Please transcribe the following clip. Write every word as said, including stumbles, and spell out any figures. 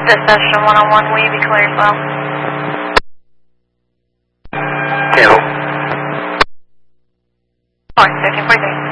Dispatch one oh one, will you be clear as well? Channel. Four, thirteen forty-three.